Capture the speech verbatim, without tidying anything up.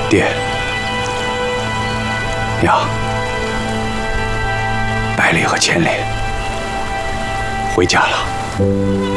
爹，娘，百里和千里回家了。